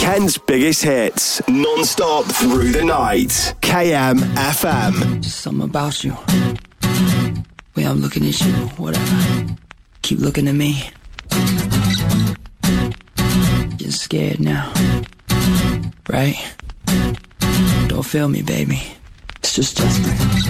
Kent's biggest hits, non-stop through the night. KMFM. Just something about you. Way I'm looking at you, whatever. Keep looking at me. You're scared now, right? Don't feel me, baby. It's just Justin.